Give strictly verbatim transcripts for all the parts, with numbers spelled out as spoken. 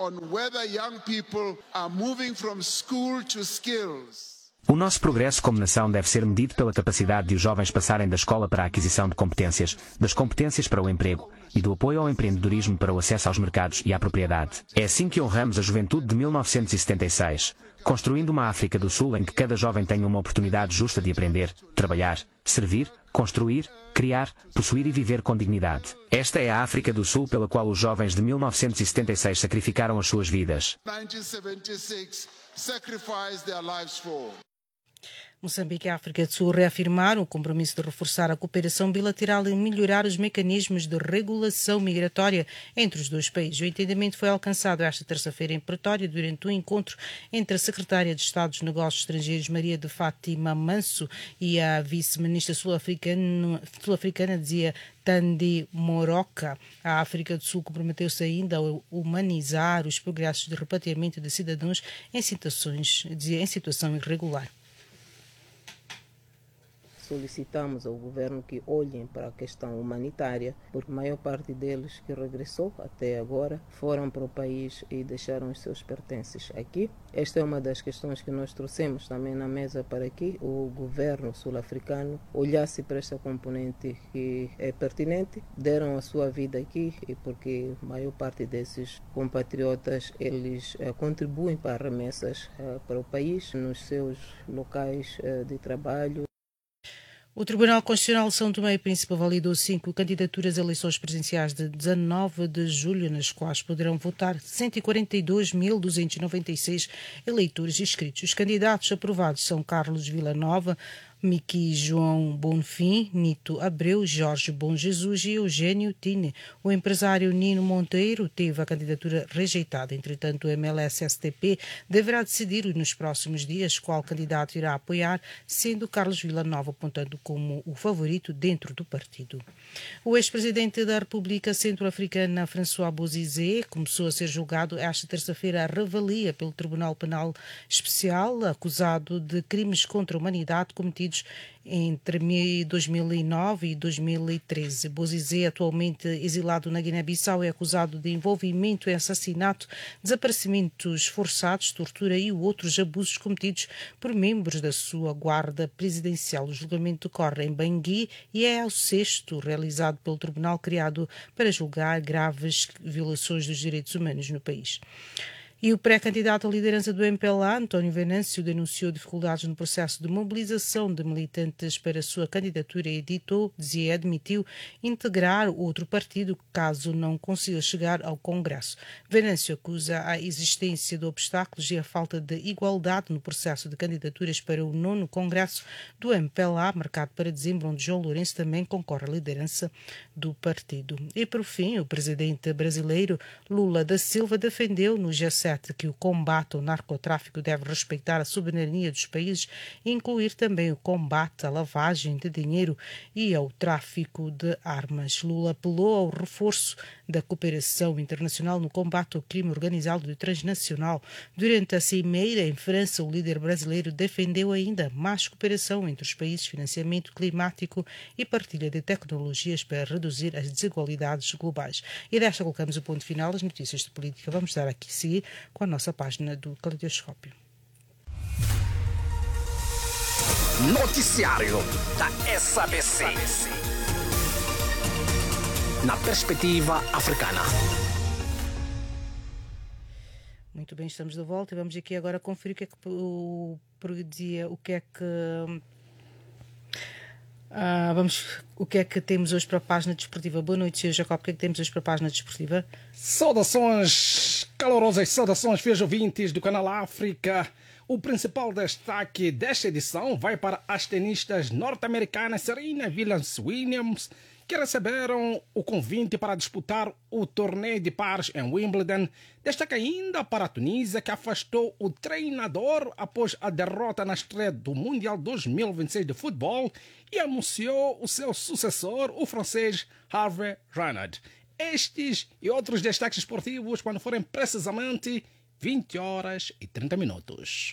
on whether young people are moving from school to skills. O nosso progresso como nação deve ser medido pela capacidade de os jovens passarem da escola para a aquisição de competências, das competências para o emprego e do apoio ao empreendedorismo para o acesso aos mercados e à propriedade. É assim que honramos a juventude de mil novecentos e setenta e seis, construindo uma África do Sul em que cada jovem tenha uma oportunidade justa de aprender, trabalhar, servir, construir, criar, possuir e viver com dignidade. Esta é a África do Sul pela qual os jovens de mil novecentos e setenta e seis sacrificaram as suas vidas. nineteen seventy-six sacrificed their lives for. Moçambique e a África do Sul reafirmaram o compromisso de reforçar a cooperação bilateral e melhorar os mecanismos de regulação migratória entre os dois países. O entendimento foi alcançado esta terça-feira em Pretória durante um encontro entre a secretária de Estado dos Negócios Estrangeiros, Maria de Fátima Manso, e a vice-ministra sul-africana, sul-africana dizia Tandi Moroka. A África do Sul comprometeu-se ainda a humanizar os progressos de repatriamento de cidadãos em situações, em situação irregular. Solicitamos ao governo que olhem para a questão humanitária, porque a maior parte deles que regressou até agora foram para o país e deixaram os seus pertences aqui. Esta é uma das questões que nós trouxemos também na mesa para que o governo sul-africano olhasse para esta componente que é pertinente. Deram a sua vida aqui e porque a maior parte desses compatriotas eles eh, contribuem para remessas eh, para o país nos seus locais eh, de trabalho. O Tribunal Constitucional de São Tomé e Príncipe validou cinco candidaturas a eleições presidenciais de dezanove de julho, nas quais poderão votar cento e quarenta e dois mil duzentos e noventa e seis eleitores inscritos. Os candidatos aprovados são Carlos Villanova, Miki João Bonfim, Nito Abreu, Jorge Bom Jesus e Eugênio Tine. O empresário Nino Monteiro teve a candidatura rejeitada. Entretanto, o M L S S T P deverá decidir nos próximos dias qual candidato irá apoiar, sendo Carlos Villanova apontando como o favorito dentro do partido. O ex-presidente da República Centro-Africana, François Bozizé, começou a ser julgado esta terça-feira à revelia pelo Tribunal Penal Especial, acusado de crimes contra a humanidade cometidos entre dois mil e nove e dois mil e treze. Bozizé, atualmente exilado na Guiné-Bissau, é acusado de envolvimento em assassinato, desaparecimentos forçados, tortura e outros abusos cometidos por membros da sua guarda presidencial. O julgamento decorre em Bangui e é o sexto realizado pelo tribunal criado para julgar graves violações dos direitos humanos no país. E o pré-candidato à liderança do M P L A, António Venâncio, denunciou dificuldades no processo de mobilização de militantes para a sua candidatura e editou, dizia, admitiu integrar outro partido caso não consiga chegar ao Congresso. Venâncio acusa a existência de obstáculos e a falta de igualdade no processo de candidaturas para o nono Congresso do M P L A, marcado para dezembro, onde João Lourenço também concorre à liderança do partido. E, por fim, o presidente brasileiro Lula da Silva defendeu no G sete que o combate ao narcotráfico deve respeitar a soberania dos países e incluir também o combate à lavagem de dinheiro e ao tráfico de armas. Lula apelou ao reforço da cooperação internacional no combate ao crime organizado e transnacional. Durante a cimeira em França, o líder brasileiro defendeu ainda mais cooperação entre os países, financiamento climático e partilha de tecnologias para reduzir as desigualdades globais. E desta colocamos o ponto final das notícias de política. Vamos dar aqui a seguir com a nossa página do Caleidoscópio. Noticiário da S A B C. Na perspectiva africana. Muito bem, estamos de volta e vamos aqui agora conferir o que é que o, o dia, o que é que Uh, vamos, o que é que temos hoje para a página desportiva? Boa noite, senhor Jacob. O que é que temos hoje para a página desportiva? Saudações, calorosas saudações, fiéis ouvintes do canal África. O principal destaque desta edição vai para as tenistas norte-americanas Serena Williams, que receberam o convite para disputar o torneio de pares em Wimbledon. Destaca ainda para a Tunísia, que afastou o treinador após a derrota na estreia do Mundial dois mil e vinte e seis de futebol e anunciou o seu sucessor, o francês Hervé Renard. Estes e outros destaques esportivos quando forem precisamente vinte horas e trinta minutos.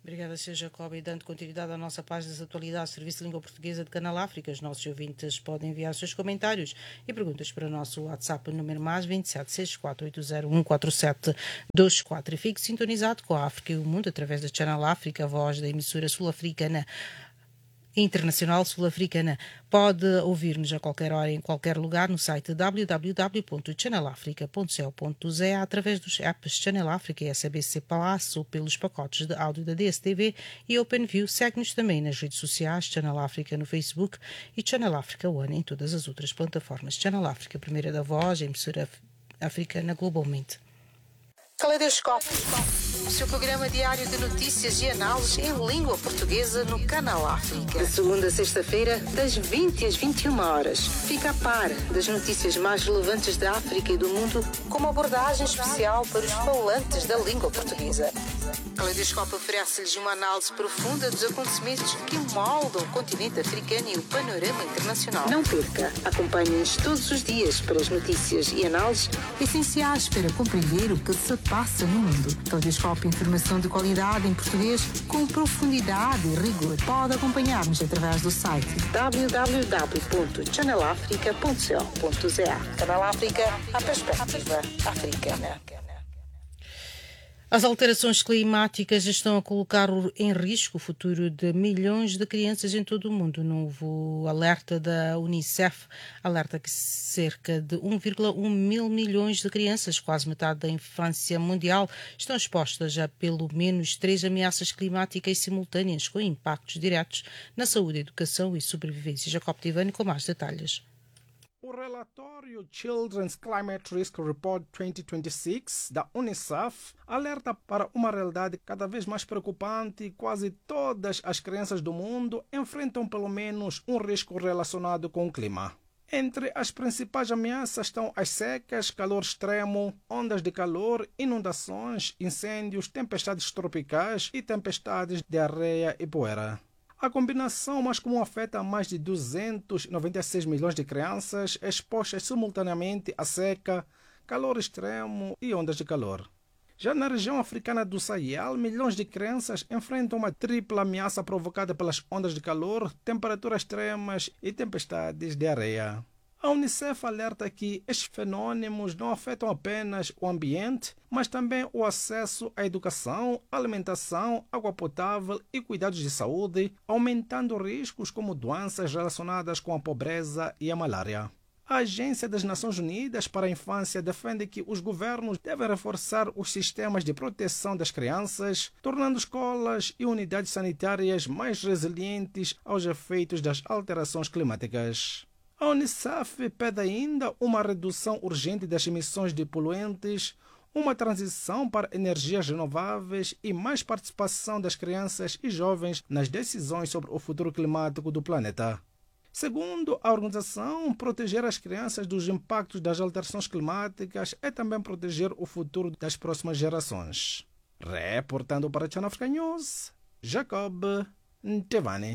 Obrigada, senhor Jacob. E dando continuidade à nossa página de atualidade, Serviço de Língua Portuguesa de Canal África, os nossos ouvintes podem enviar seus comentários e perguntas para o nosso WhatsApp, número mais vinte e sete, seis quatro oito zero, um quatro sete dois quatro. E fique sintonizado com a África e o Mundo através da Channel África, a voz da emissora sul-africana internacional sul-africana. Pode ouvir-nos a qualquer hora, em qualquer lugar, no site w w w ponto channel africa ponto co ponto z a, através dos apps Channel África e S B C Plus, ou pelos pacotes de áudio da D S T V e OpenView. Segue-nos também nas redes sociais, Channel África no Facebook e Channel África One em todas as outras plataformas. Channel África, primeira da voz, emissora africana globalmente. Caleidoscópio, o seu programa diário de notícias e análises em língua portuguesa no Canal África. De segunda a sexta-feira, das vinte às vinte e uma horas. Fica a par das notícias mais relevantes da África e do mundo, com uma abordagem especial para os falantes da língua portuguesa. Caleidoscópio oferece-lhes uma análise profunda dos acontecimentos que moldam o continente africano e o panorama internacional. Não perca, acompanhe-nos todos os dias para as notícias e análises essenciais para compreender o que se passa no mundo. Caleidoscópio, informação de qualidade em português com profundidade e rigor. Pode acompanhar-nos através do site w w w ponto channel africa ponto co ponto z a. Canal África, a perspectiva africana. As alterações climáticas estão a colocar em risco o futuro de milhões de crianças em todo o mundo. O novo alerta da Unicef alerta que cerca de um vírgula um mil milhões de crianças, quase metade da infância mundial, estão expostas a pelo menos três ameaças climáticas simultâneas, com impactos diretos na saúde, educação e sobrevivência. Jacob Tivani com mais detalhes. O relatório Children's Climate Risk Report dois mil e vinte e seis da Unicef alerta para uma realidade cada vez mais preocupante. Quase todas as crianças do mundo enfrentam pelo menos um risco relacionado com o clima. Entre as principais ameaças estão as secas, calor extremo, ondas de calor, inundações, incêndios, tempestades tropicais e tempestades de areia e poeira. A combinação mais comum afeta mais de duzentos e noventa e seis milhões de crianças expostas simultaneamente à seca, calor extremo e ondas de calor. Já na região africana do Sahel, milhões de crianças enfrentam uma tripla ameaça provocada pelas ondas de calor, temperaturas extremas e tempestades de areia. A Unicef alerta que estes fenômenos não afetam apenas o ambiente, mas também o acesso à educação, alimentação, água potável e cuidados de saúde, aumentando riscos como doenças relacionadas com a pobreza e a malária. A Agência das Nações Unidas para a Infância defende que os governos devem reforçar os sistemas de proteção das crianças, tornando escolas e unidades sanitárias mais resilientes aos efeitos das alterações climáticas. A Unicef pede ainda uma redução urgente das emissões de poluentes, uma transição para energias renováveis e mais participação das crianças e jovens nas decisões sobre o futuro climático do planeta. Segundo a organização, proteger as crianças dos impactos das alterações climáticas é também proteger o futuro das próximas gerações. Reportando para a Channel Africa News, Jacob Tivani.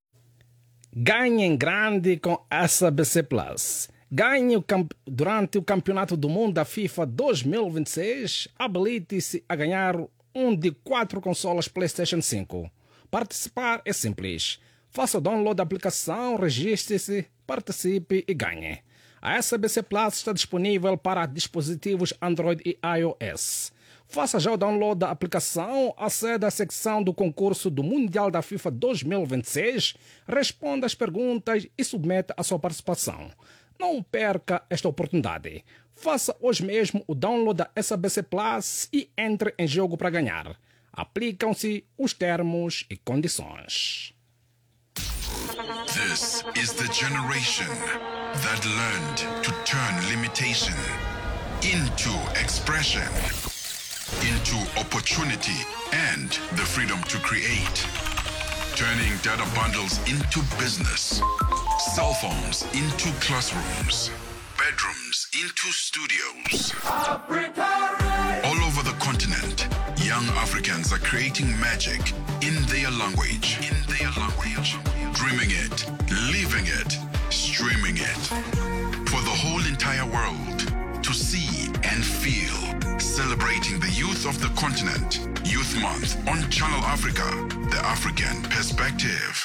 Ganhe em grande com S B C Plus. Ganhe o camp... durante o Campeonato do Mundo da FIFA dois mil e vinte e seis. Habilite-se a ganhar um de quatro consolas PlayStation cinco. Participar é simples. Faça o download da aplicação, registre-se, participe e ganhe. A S B C Plus está disponível para dispositivos Android e iOS. Faça já o download da aplicação, aceda à secção do concurso do Mundial da FIFA dois mil e vinte e seis, responda às perguntas e submeta a sua participação. Não perca esta oportunidade. Faça hoje mesmo o download da S B C Plus e entre em jogo para ganhar. Aplicam-se os termos e condições. This is the generation that learned to turn limitation into expression, into opportunity and the freedom to create. Turning data bundles into business, cell phones into classrooms, bedrooms into studios. Africa! All over the continent, young Africans are creating magic in their language. In their language. Dreaming it, living it, streaming it. For the whole entire world to see and feel. Celebrate celebrating the youth of the continent. Youth Month on Channel Africa, the African perspective.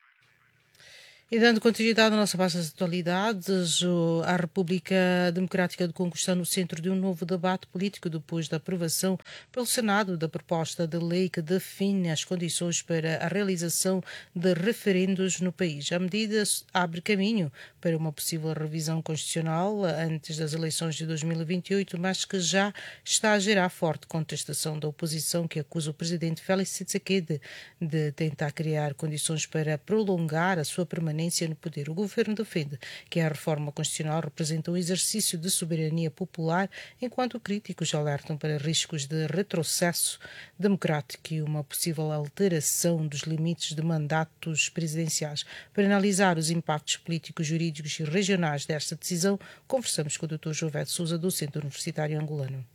E dando continuidade à nossa base de atualidades, a República Democrática do Congo está no centro de um novo debate político depois da aprovação pelo Senado da proposta de lei que define as condições para a realização de referendos no país. A medida abre caminho para uma possível revisão constitucional antes das eleições de dois mil e vinte e oito, mas que já está a gerar forte contestação da oposição, que acusa o presidente Félix Tshisekedi de tentar criar condições para prolongar a sua permanência no poder. O governo defende que a reforma constitucional representa um exercício de soberania popular, enquanto críticos alertam para riscos de retrocesso democrático e uma possível alteração dos limites de mandatos presidenciais. Para analisar os impactos políticos, jurídicos e regionais desta decisão, conversamos com o doutor Jovete Sousa, do Centro Universitário Angolano.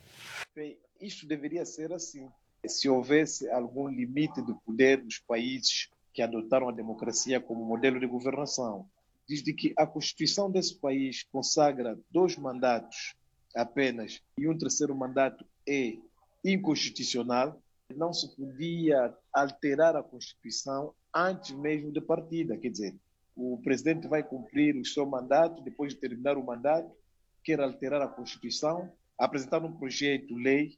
Bem, isto deveria ser assim. Se houvesse algum limite de poder dos países que adotaram a democracia como modelo de governação, desde que a Constituição desse país consagra dois mandatos apenas e um terceiro mandato é inconstitucional, não se podia alterar a Constituição antes mesmo de partida. Quer dizer, o presidente vai cumprir o seu mandato, depois de terminar o mandato, quer alterar a Constituição, apresentar um projeto de lei,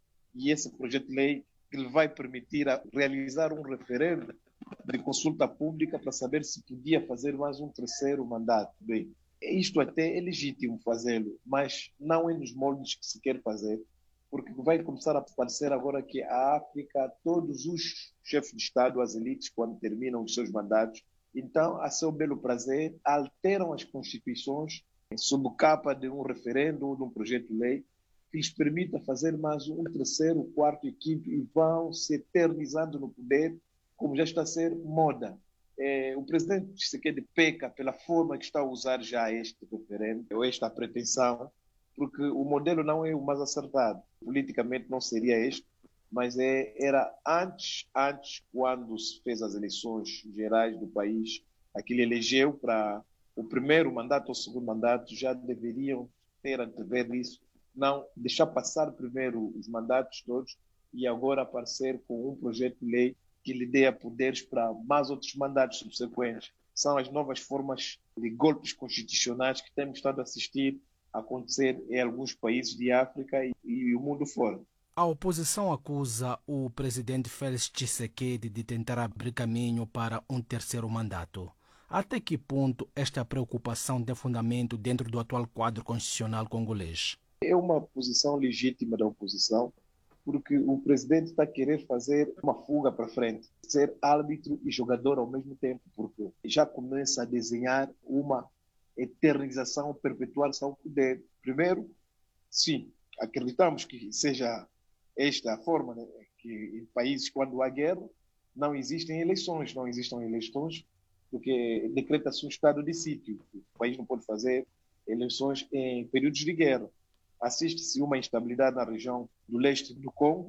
e esse projeto de lei ele vai permitir a realizar um referendo de consulta pública para saber se podia fazer mais um terceiro mandato. Bem, isto até é legítimo fazê-lo, mas não é nos moldes que se quer fazer, porque vai começar a parecer agora que a África, todos os chefes de Estado, as elites, quando terminam os seus mandatos, então, a seu belo prazer, alteram as constituições sob capa de um referendo ou de um projeto de lei que lhes permita fazer mais um terceiro, quarto e quinto e vão se eternizando no poder, como já está a ser moda. É, o presidente Tshisekedi peca pela forma que está a usar já este referendo, ou esta pretensão, porque o modelo não é o mais acertado. Politicamente não seria este, mas é, era antes, antes, quando se fez as eleições gerais do país, aquele elegeu para o primeiro mandato ou o segundo mandato, já deveriam ter antever isso, não deixar passar primeiro os mandatos todos e agora aparecer com um projeto de lei que lhe dê poderes para mais outros mandatos subsequentes. São as novas formas de golpes constitucionais que temos estado a assistir a acontecer em alguns países de África e, e o mundo fora. A oposição acusa o presidente Félix Tshisekedi de tentar abrir caminho para um terceiro mandato. Até que ponto esta preocupação tem fundamento dentro do atual quadro constitucional congolês? É uma posição legítima da oposição, porque o presidente está a querer fazer uma fuga para frente, ser árbitro e jogador ao mesmo tempo, porque já começa a desenhar uma eternização, perpetuar-se ao poder. Primeiro, sim, acreditamos que seja esta a forma, né? Que em países quando há guerra não existem eleições, não existem eleições porque decreta-se um estado de sítio. O país não pode fazer eleições em períodos de guerra. Assiste-se uma instabilidade na região do leste do Congo,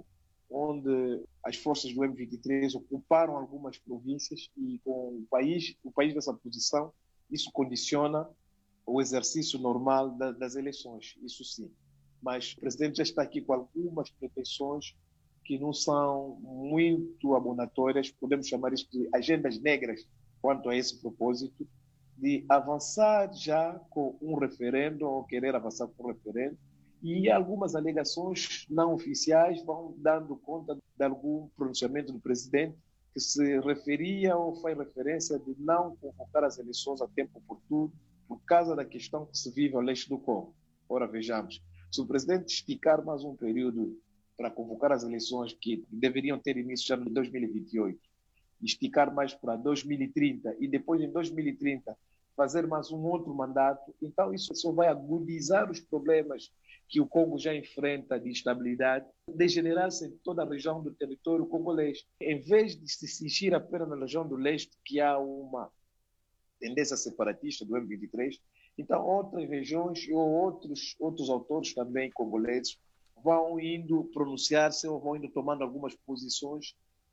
onde as forças do M vinte e três ocuparam algumas províncias e com o país, o país nessa posição, isso condiciona o exercício normal da, das eleições, isso sim. Mas o presidente já está aqui com algumas pretensões que não são muito abonatórias, podemos chamar isso de agendas negras quanto a esse propósito, de avançar já com um referendo, ou querer avançar com um referendo, e algumas alegações não oficiais vão dando conta de algum pronunciamento do presidente que se referia ou faz referência de não convocar as eleições a tempo oportuno por causa da questão que se vive ao leste do Congo. Ora, vejamos, se o presidente esticar mais um período para convocar as eleições que deveriam ter início já em dois mil e vinte e oito, esticar mais para dois mil e trinta e depois em dois mil e trinta fazer mais um outro mandato, então isso só vai agudizar os problemas que o Congo já enfrenta de instabilidade, degenerar-se em toda a região do território congolês. Em vez de se cingir apenas na região do leste, que há uma tendência separatista do M vinte e três, então outras regiões ou outros, outros autores também congoleses vão indo pronunciar-se ou vão indo tomando algumas posições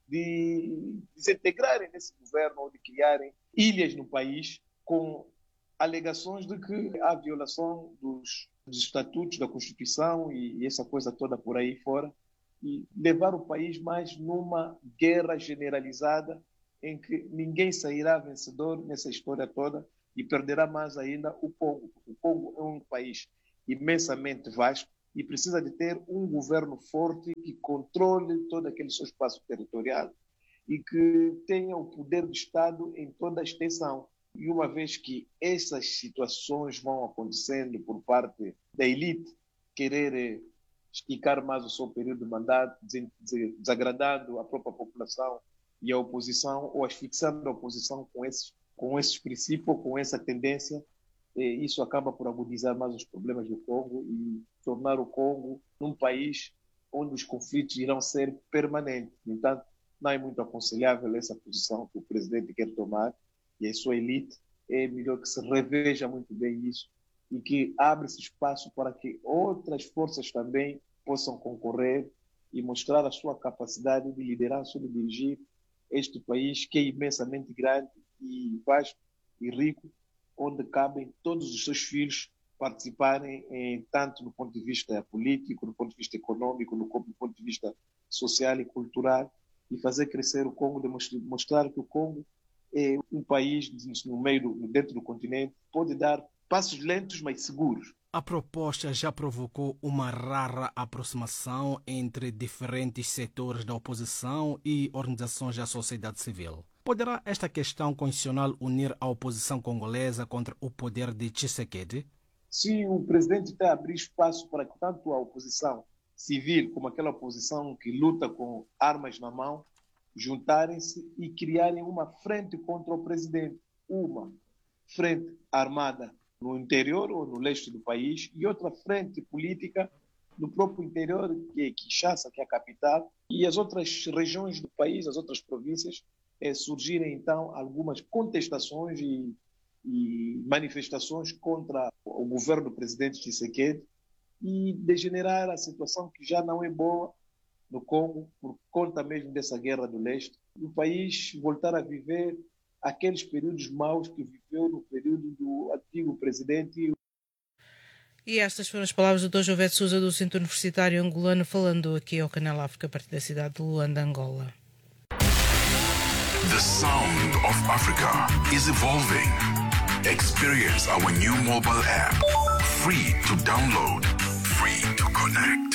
de se integrarem nesse governo ou de criarem ilhas no país com alegações de que há violação dos dos estatutos, da Constituição e, e essa coisa toda por aí fora, e levar o país mais numa guerra generalizada em que ninguém sairá vencedor nessa história toda e perderá mais ainda o Congo. O Congo é um país imensamente vasto e precisa de ter um governo forte que controle todo aquele seu espaço territorial e que tenha o poder do Estado em toda a extensão. E uma vez que essas situações vão acontecendo por parte da elite, querer esticar mais o seu período de mandato, desagradando a própria população e a oposição, ou asfixiando a oposição com esses, com esses princípios, com essa tendência, isso acaba por agudizar mais os problemas do Congo e tornar o Congo um país onde os conflitos irão ser permanentes. Portanto, não é muito aconselhável essa posição que o presidente quer tomar e a sua elite. É melhor que se reveja muito bem isso e que abra-se espaço para que outras forças também possam concorrer e mostrar a sua capacidade de liderança, de dirigir este país que é imensamente grande e vasto e rico, onde cabem todos os seus filhos participarem em, tanto do ponto de vista político, do ponto de vista econômico, do ponto de vista social e cultural, e fazer crescer o Congo, mostrar que o Congo é um país no meio do, dentro do continente, pode dar passos lentos, mas seguros. A proposta já provocou uma rara aproximação entre diferentes setores da oposição e organizações da sociedade civil. Poderá esta questão constitucional unir a oposição congolesa contra o poder de Tshisekedi? Se o presidente está a abrir espaço para que tanto a oposição civil como aquela oposição que luta com armas na mão juntarem-se e criarem uma frente contra o presidente, uma frente armada no interior ou no leste do país e outra frente política no próprio interior, que é Kinshasa, que é a capital, e as outras regiões do país, as outras províncias, é, surgirem então algumas contestações e, e manifestações contra o governo do presidente Tshisekedi e degenerar a situação que já não é boa no Congo, por conta mesmo dessa guerra do leste, o país voltar a viver aqueles períodos maus que viveu no período do antigo presidente. E estas foram as palavras do doutor Jovete Sousa, do Centro Universitário Angolano, falando aqui ao Canal África, a partir da cidade de Luanda, Angola. The sound of Africa is evolving. Experience our new mobile app. Free to download, free to connect.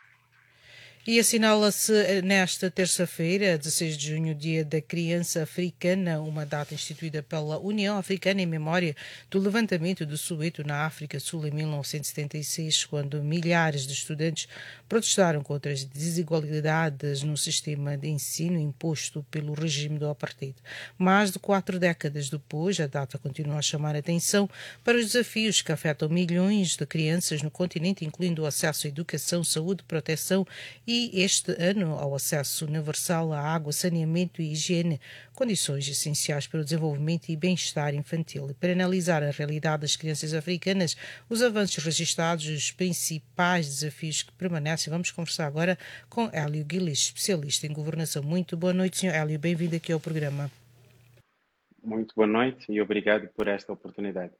E assinala-se nesta terça-feira, dezesseis de junho, Dia da Criança Africana, uma data instituída pela União Africana em memória do levantamento do Soweto na África Sul em mil novecentos e setenta e seis, quando milhares de estudantes protestaram contra as desigualdades no sistema de ensino imposto pelo regime do apartheid. Mais de quatro décadas depois, a data continua a chamar a atenção para os desafios que afetam milhões de crianças no continente, incluindo o acesso à educação, saúde, proteção e este ano ao acesso universal à água, saneamento e higiene, condições essenciais para o desenvolvimento e bem-estar infantil. E para analisar a realidade das crianças africanas, os avanços registrados e os principais desafios que permanecem, vamos conversar agora com Hélio Guilis, especialista em governação. Muito boa noite, senhor Hélio, bem-vindo aqui ao programa. Muito boa noite e obrigado por esta oportunidade.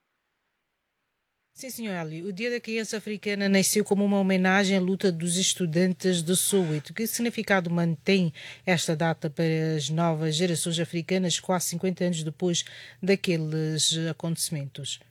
Sim, senhor Hélio. O Dia da Criança Africana nasceu como uma homenagem à luta dos estudantes de Soweto. Que significado mantém esta data para as novas gerações africanas, quase cinquenta anos depois daqueles acontecimentos?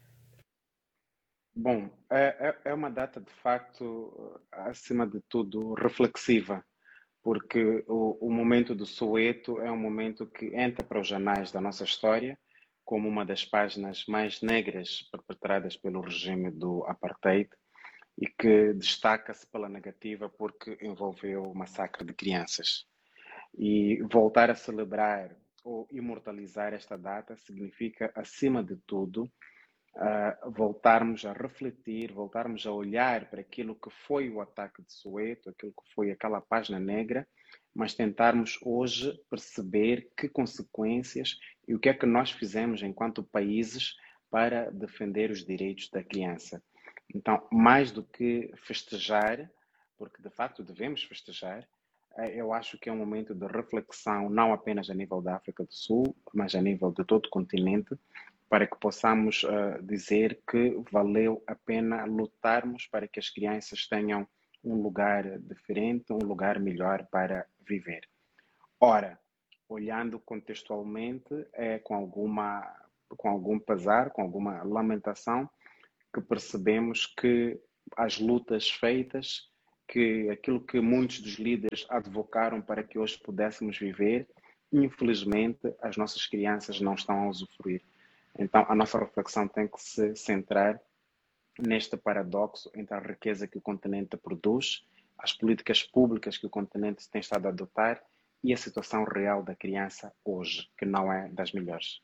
Bom, é, é uma data de facto, acima de tudo, reflexiva, porque o, o momento do Soweto é um momento que entra para os anais da nossa história como uma das páginas mais negras perpetradas pelo regime do apartheid e que destaca-se pela negativa porque envolveu o massacre de crianças. E voltar a celebrar ou imortalizar esta data significa, acima de tudo, uh, voltarmos a refletir, voltarmos a olhar para aquilo que foi o ataque de Soweto, aquilo que foi aquela página negra, mas tentarmos hoje perceber que consequências e o que é que nós fizemos enquanto países para defender os direitos da criança. Então, mais do que festejar, porque de facto devemos festejar, eu acho que é um momento de reflexão, não apenas a nível da África do Sul, mas a nível de todo o continente, para que possamos uh, dizer que valeu a pena lutarmos para que as crianças tenham um lugar diferente, um lugar melhor para viver. Ora, olhando contextualmente, é com, alguma, com algum pesar, com alguma lamentação, que percebemos que as lutas feitas, que aquilo que muitos dos líderes advocaram para que hoje pudéssemos viver, infelizmente, as nossas crianças não estão a usufruir. Então, a nossa reflexão tem que se centrar neste paradoxo entre a riqueza que o continente produz, as políticas públicas que o continente tem estado a adotar e a situação real da criança hoje, que não é das melhores.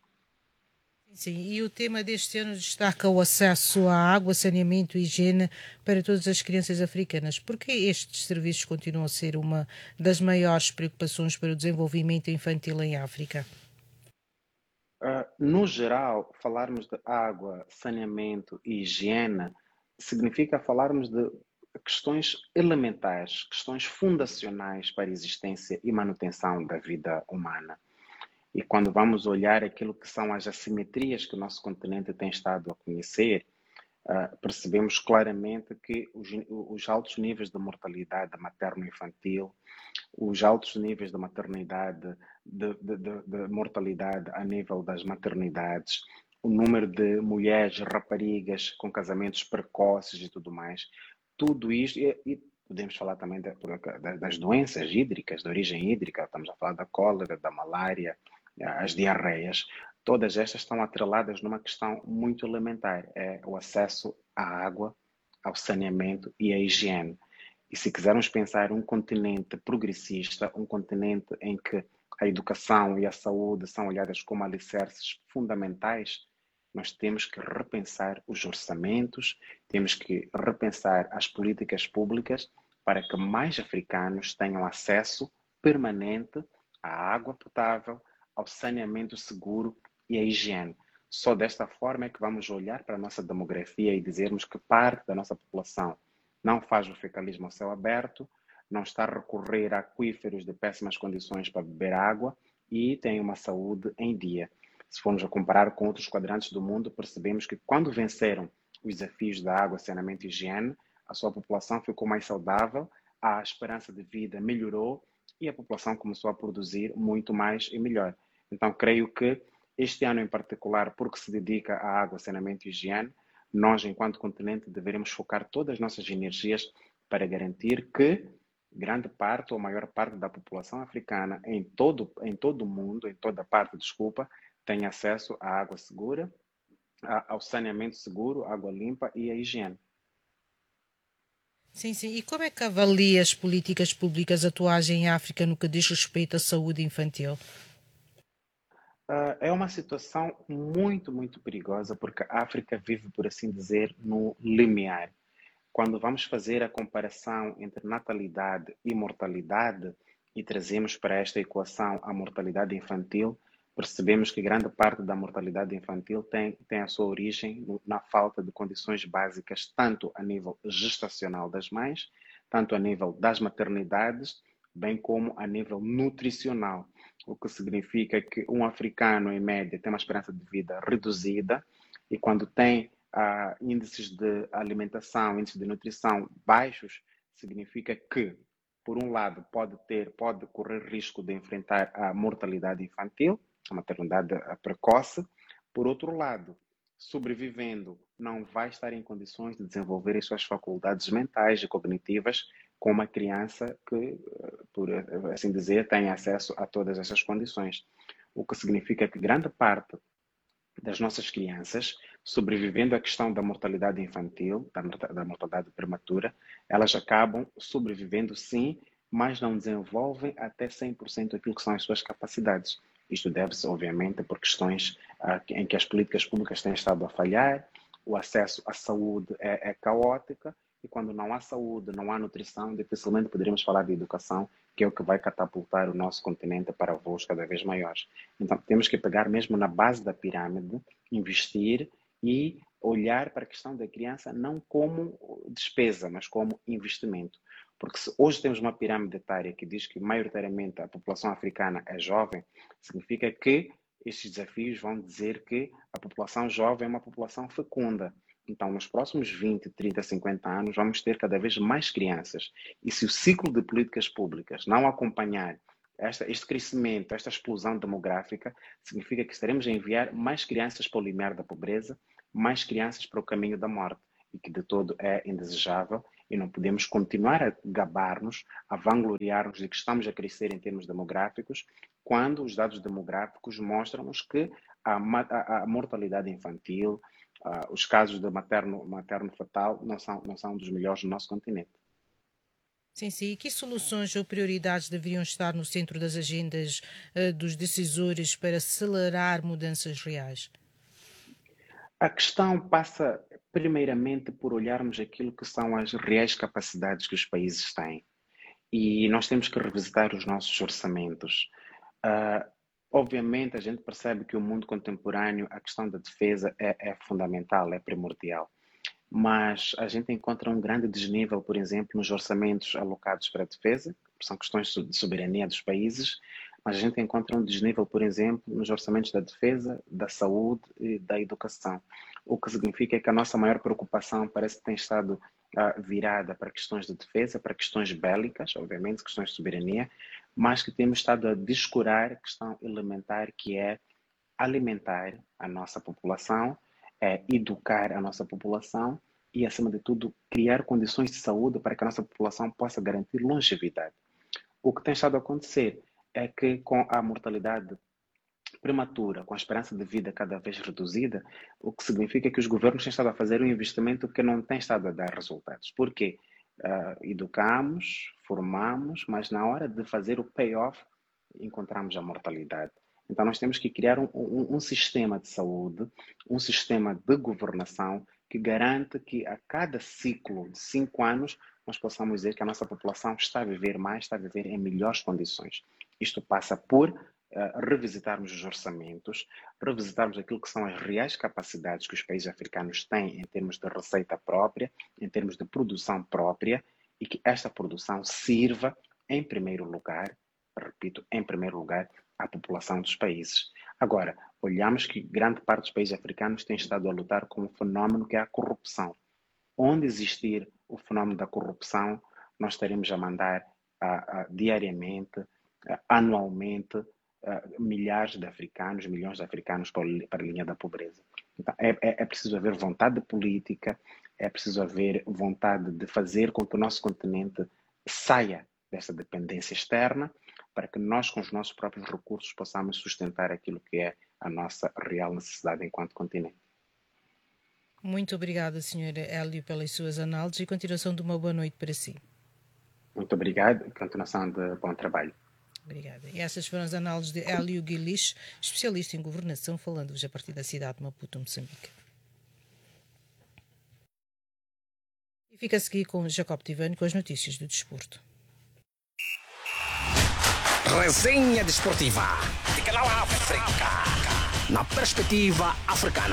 Sim, e o tema deste ano destaca o acesso à água, saneamento e higiene para todas as crianças africanas. Por que estes serviços continuam a ser uma das maiores preocupações para o desenvolvimento infantil em África? Uh, no geral, falarmos de água, saneamento e higiene significa falarmos de questões elementares, questões fundacionais para a existência e manutenção da vida humana. E quando vamos olhar aquilo que são as assimetrias que o nosso continente tem estado a conhecer, uh, percebemos claramente que os, os altos níveis de mortalidade materno-infantil, os altos níveis de maternidade, de, de, de, de mortalidade a nível das maternidades, o número de mulheres, raparigas com casamentos precoces e tudo mais, tudo isto, e, e podemos falar também de, de, das doenças hídricas, de origem hídrica, estamos a falar da cólera, da malária, as diarreias, todas estas estão atreladas numa questão muito elementar, é o acesso à água, ao saneamento e à higiene. E se quisermos pensar um continente progressista, um continente em que a educação e a saúde são olhadas como alicerces fundamentais, nós temos que repensar os orçamentos, temos que repensar as políticas públicas para que mais africanos tenham acesso permanente à água potável, ao saneamento seguro e à higiene. Só desta forma é que vamos olhar para a nossa demografia e dizermos que parte da nossa população não faz o fecalismo ao céu aberto, não está a recorrer a aquíferos de péssimas condições para beber água e tem uma saúde em dia. Se formos a comparar com outros quadrantes do mundo, percebemos que quando venceram os desafios da água, saneamento e higiene, a sua população ficou mais saudável, a esperança de vida melhorou e a população começou a produzir muito mais e melhor. Então, creio que este ano em particular, porque se dedica à água, saneamento e higiene, nós, enquanto continente, deveremos focar todas as nossas energias para garantir que grande parte ou maior parte da população africana em todo, em todo o mundo, em toda parte, desculpa, tenha acesso à água segura, ao saneamento seguro, água limpa e à higiene. Sim, sim. E como é que avalia as políticas públicas atuais em África no que diz respeito à saúde infantil? Uh, é uma situação muito, muito perigosa, porque a África vive, por assim dizer, no limiar. Quando vamos fazer a comparação entre natalidade e mortalidade e trazemos para esta equação a mortalidade infantil, percebemos que grande parte da mortalidade infantil tem, tem a sua origem na falta de condições básicas, tanto a nível gestacional das mães, tanto a nível das maternidades, bem como a nível nutricional, o que significa que um africano, em média, tem uma esperança de vida reduzida e quando tem uh, índices de alimentação, índices de nutrição baixos, significa que, por um lado, pode ter, pode correr risco de enfrentar a mortalidade infantil, a maternidade precoce. Por outro lado, sobrevivendo, não vai estar em condições de desenvolver as suas faculdades mentais e cognitivas com uma criança que, por assim dizer, tem acesso a todas essas condições. O que significa que grande parte das nossas crianças, sobrevivendo à questão da mortalidade infantil, da mortalidade prematura, elas acabam sobrevivendo sim, mas não desenvolvem até cem por cento aquilo que são as suas capacidades. Isto deve-se, obviamente, por questões uh, em que as políticas públicas têm estado a falhar, o acesso à saúde é, é caótica, e quando não há saúde, não há nutrição, dificilmente poderíamos falar de educação, que é o que vai catapultar o nosso continente para voos cada vez maiores. Então, temos que pegar mesmo na base da pirâmide, investir e olhar para a questão da criança não como despesa, mas como investimento. Porque se hoje temos uma pirâmide etária que diz que maioritariamente a população africana é jovem, significa que estes desafios vão dizer que a população jovem é uma população fecunda. Então, nos próximos vinte, trinta, cinquenta anos, vamos ter cada vez mais crianças. E se o ciclo de políticas públicas não acompanhar esta, este crescimento, esta explosão demográfica, significa que estaremos a enviar mais crianças para o limiar da pobreza, mais crianças para o caminho da morte, e que de todo é indesejável, e não podemos continuar a gabar-nos, a vangloriar-nos de que estamos a crescer em termos demográficos, quando os dados demográficos mostram-nos que a, a, a mortalidade infantil, uh, os casos de materno, materno fatal não são, não são dos melhores do nosso continente. Sim, sim. E que soluções ou prioridades deveriam estar no centro das agendas uh, dos decisores para acelerar mudanças reais? A questão passa primeiramente por olharmos aquilo que são as reais capacidades que os países têm. E nós temos que revisitar os nossos orçamentos. Uh, obviamente, a gente percebe que o mundo contemporâneo, a questão da defesa é, é fundamental, é primordial. Mas a gente encontra um grande desnível, por exemplo, nos orçamentos alocados para a defesa, que são questões de soberania dos países, mas a gente encontra um desnível, por exemplo, nos orçamentos da defesa, da saúde e da educação. O que significa que a nossa maior preocupação parece que tem estado uh, virada para questões de defesa, para questões bélicas, obviamente, questões de soberania, mas que temos estado a descurar a questão elementar, que é alimentar a nossa população, é educar a nossa população e, acima de tudo, criar condições de saúde para que a nossa população possa garantir longevidade. O que tem estado a acontecer é que, com a mortalidade prematura, com a esperança de vida cada vez reduzida, o que significa que os governos têm estado a fazer um investimento que não tem estado a dar resultados. Por quê? Uh, educamos, formamos, mas na hora de fazer o payoff, encontramos a mortalidade. Então, nós temos que criar um, um, um sistema de saúde, um sistema de governação que garante que a cada ciclo de cinco anos nós possamos dizer que a nossa população está a viver mais, está a viver em melhores condições. Isto passa por uh, revisitarmos os orçamentos, revisitarmos aquilo que são as reais capacidades que os países africanos têm em termos de receita própria, em termos de produção própria, e que esta produção sirva, em primeiro lugar, repito, em primeiro lugar, à população dos países. Agora, olhamos que grande parte dos países africanos tem estado a lutar com um fenómeno que é a corrupção. Onde existir o fenómeno da corrupção, nós estaremos a mandar uh, uh, diariamente, uh, anualmente, uh, milhares de africanos, milhões de africanos para, para a linha da pobreza. Então, é, é, é preciso haver vontade política, é preciso haver vontade de fazer com que o nosso continente saia dessa dependência externa, para que nós, com os nossos próprios recursos, possamos sustentar aquilo que é a nossa real necessidade enquanto continente. Muito obrigada, senhor Hélio, pelas suas análises e continuação de uma boa noite para si. Muito obrigado e continuação de bom trabalho. Obrigada. E essas foram as análises de Hélio Guilich, especialista em governação, falando-vos a partir da cidade de Maputo, Moçambique. E fica a seguir com Jacob Tivani com as notícias do desporto. Resenha desportiva de Canal África, na perspectiva africana.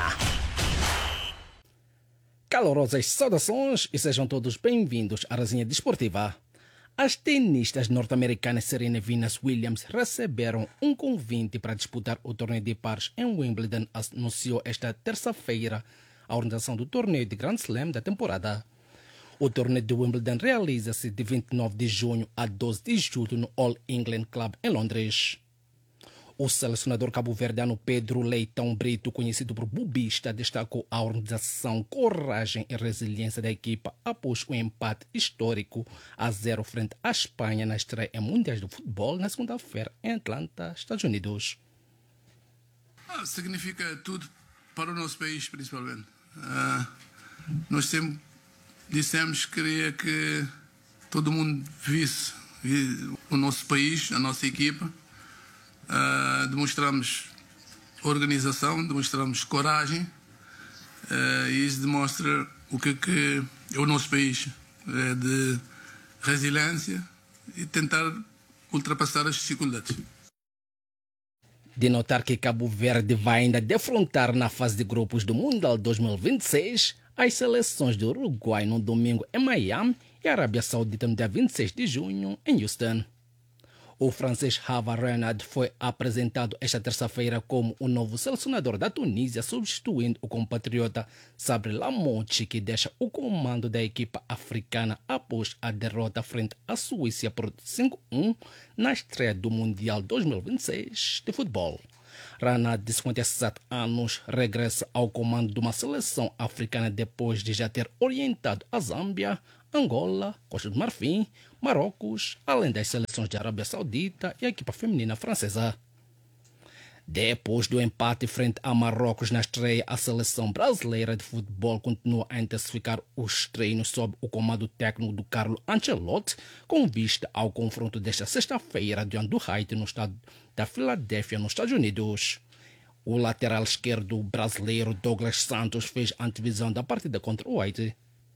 Calorosas saudações e sejam todos bem-vindos à resenha desportiva. As tenistas norte-americanas Serena e Venus Williams receberam um convite para disputar o torneio de pares em Wimbledon, anunciou esta terça-feira a organização do torneio de Grand Slam da temporada. O torneio de Wimbledon realiza-se de vinte e nove de junho a doze de julho no All England Club em Londres. O selecionador cabo-verdiano Pedro Leitão Brito, conhecido por Bubista, destacou a organização, coragem e resiliência da equipa após o empate histórico a zero frente à Espanha na estreia em Mundiais do Futebol na segunda-feira em Atlanta, Estados Unidos. Ah, significa tudo para o nosso país, principalmente. Ah, nós sempre dissemos que queria que todo mundo visse o nosso país, a nossa equipa. Uh, demonstramos organização, demonstramos coragem uh, e isso demonstra o que, que é o nosso país, uh, de resiliência e tentar ultrapassar as dificuldades. De notar que Cabo Verde vai ainda defrontar na fase de grupos do Mundial dois mil e vinte e seis as seleções do Uruguai no domingo em Miami e a Arábia Saudita no dia vinte e seis de junho em Houston. O francês Hava Renard foi apresentado esta terça-feira como o novo selecionador da Tunísia, substituindo o compatriota Sabri Lamouchi, que deixa o comando da equipa africana após a derrota frente à Suíça por cinco a um na estreia do Mundial dois mil e vinte e seis de futebol. Renard, de cinquenta e sete anos, regressa ao comando de uma seleção africana depois de já ter orientado a Zâmbia, Angola, Costa do Marfim, Marrocos, além das seleções de Arábia Saudita e a equipa feminina francesa. Depois do empate frente a Marrocos na estreia, a seleção brasileira de futebol continua a intensificar os treinos sob o comando técnico do Carlo Ancelotti, com vista ao confronto desta sexta-feira diante do Haiti no estado da Filadélfia, nos Estados Unidos. O lateral esquerdo brasileiro Douglas Santos fez a antevisão da partida contra o Haiti.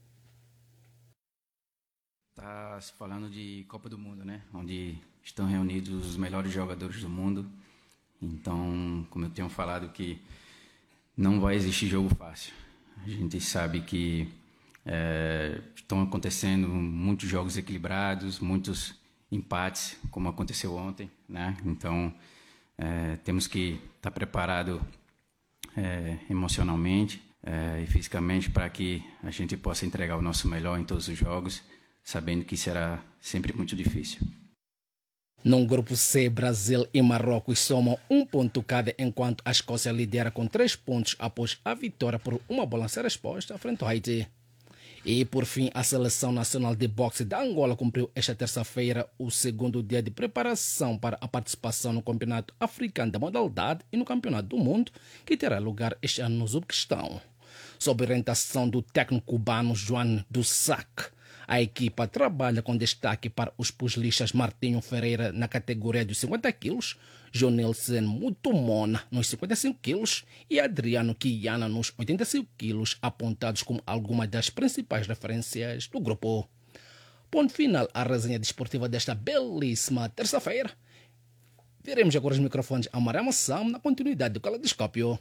Está se falando de Copa do Mundo, né? Onde estão reunidos os melhores jogadores do mundo. Então, como eu tenho falado, que não vai existir jogo fácil. A gente sabe que é, estão acontecendo muitos jogos equilibrados, muitos empates, como aconteceu ontem, né? Então, é, temos que estar preparado é, emocionalmente é, e fisicamente para que a gente possa entregar o nosso melhor em todos os jogos, sabendo que será sempre muito difícil. No grupo C, Brasil e Marrocos somam um ponto cada, enquanto a Escócia lidera com três pontos após a vitória por uma bola sem resposta frente ao Haiti. E, por fim, a Seleção Nacional de Boxe da Angola cumpriu esta terça-feira o segundo dia de preparação para a participação no Campeonato Africano da Modalidade e no Campeonato do Mundo, que terá lugar este ano no Uzbequistão. Sob orientação do técnico cubano Joan Dussac, a equipa trabalha com destaque para os pugilistas Martinho Ferreira na categoria dos cinquenta quilos, Jonelson Mutumona nos cinquenta e cinco quilos e Adriano Kiana nos oitenta e cinco quilos, apontados como algumas das principais referências do grupo. Ponto final à resenha desportiva desta belíssima terça-feira. Veremos agora os microfones a Maria Massam na continuidade do Caleidoscópio.